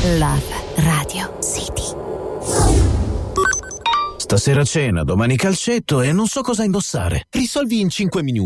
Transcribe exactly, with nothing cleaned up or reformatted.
Love Radio City. Stasera cena, domani calcetto e non so cosa indossare. Risolvi in cinque minuti.